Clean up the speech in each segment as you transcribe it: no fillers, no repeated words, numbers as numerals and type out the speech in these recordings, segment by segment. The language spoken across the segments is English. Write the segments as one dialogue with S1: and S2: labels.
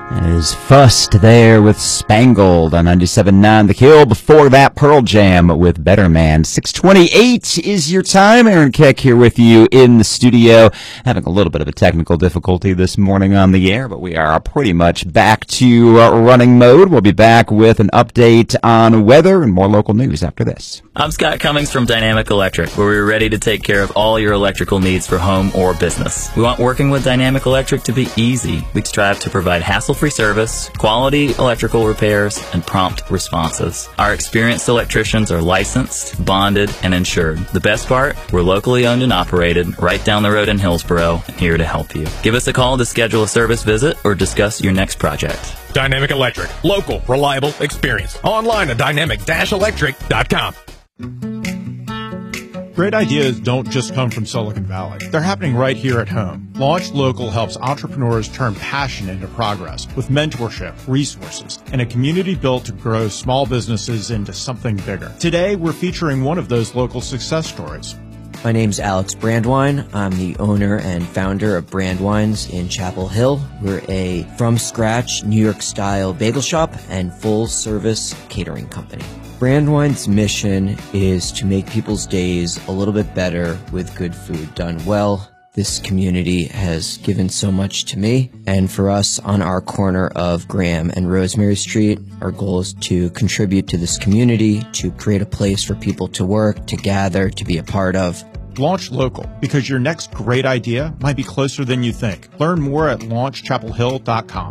S1: Is Fussed there with Spangled on 97.9 The Kill. Before that, Pearl Jam with Better Man. 6:28 is your time. Aaron Keck here with you in the studio. Having a little bit of a technical difficulty this morning on the air, but we are pretty much back to running mode. We'll be back with an update on weather and more local news after this.
S2: I'm Scott Cummings from Dynamic Electric, where we're ready to take care of all your electrical needs for home or business. We want working with Dynamic Electric to be easy. We strive to provide hassle-free service, quality electrical repairs, and prompt responses. Our experienced electricians are licensed, bonded, and insured. The best part, we're locally owned and operated, right down the road in Hillsboro, and here to help you. Give us a call to schedule a service visit or discuss your next project.
S3: Dynamic Electric. Local, reliable experience. Online at dynamic-electric.com.
S4: Great ideas don't just come from Silicon Valley. They're happening right here at home. Launch Local helps entrepreneurs turn passion into progress with mentorship, resources, and a community built to grow small businesses into something bigger. Today, we're featuring one of those local success stories.
S5: My name's Alex Brandwine. I'm the owner and founder of Brandwines in Chapel Hill. We're a from-scratch New York-style bagel shop and full-service catering company. Brandwine's mission is to make people's days a little bit better with good food done well. This community has given so much to me, and for us on our corner of Graham and Rosemary Street, our goal is to contribute to this community, to create a place for people to work, to gather, to be a part of.
S4: Launch Local, because your next great idea might be closer than you think. Learn more at launchchapelhill.com.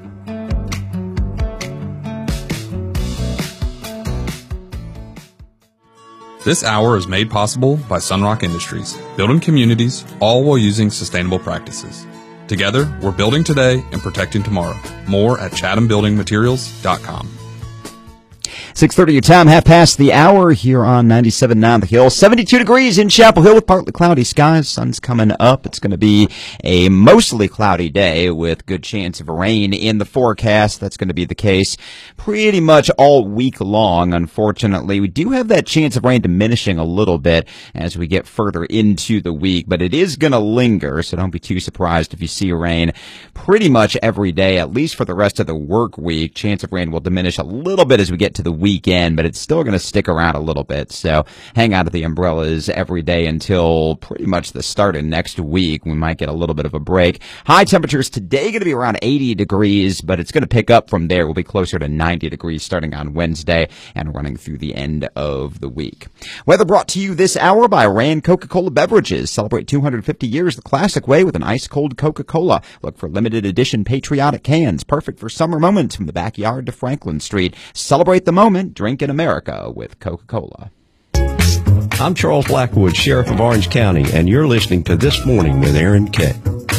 S6: This hour is made possible by Sunrock Industries, building communities, all while using sustainable practices. Together, we're building today and protecting tomorrow. More at chathambuildingmaterials.com.
S1: 6:30 your time, half past the hour here on 97.9 The Hill. 72 degrees in Chapel Hill with partly cloudy skies. Sun's coming up. It's going to be a mostly cloudy day with good chance of rain in the forecast. That's going to be the case pretty much all week long, unfortunately. We do have that chance of rain diminishing a little bit as we get further into the week, but it is going to linger, so don't be too surprised if you see rain pretty much every day, at least for the rest of the work week. Chance of rain will diminish a little bit as we get to the weekend, but it's still going to stick around a little bit. So hang out at the umbrellas every day until pretty much the start of next week. We might get a little bit of a break. High temperatures today going to be around 80 degrees, but it's going to pick up from there. We'll be closer to 90 degrees starting on Wednesday and running through the end of the week. Weather brought to you this hour by Rand Coca-Cola Beverages. Celebrate 250 years the classic way with an ice-cold Coca-Cola. Look for limited edition patriotic cans, perfect for summer moments from the backyard to Franklin Street. Celebrate the moment. Drink in America with Coca-Cola.
S7: I'm Charles Blackwood, Sheriff of Orange County, and you're listening to This Morning with Aaron Keck.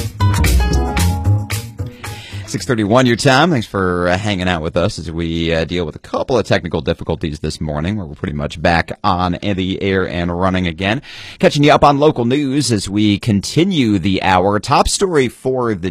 S1: 6:31 your time. Thanks for hanging out with us as we deal with a couple of technical difficulties this morning, where we're pretty much back on the air and running again. Catching you up on local news as we continue the hour. Top story for the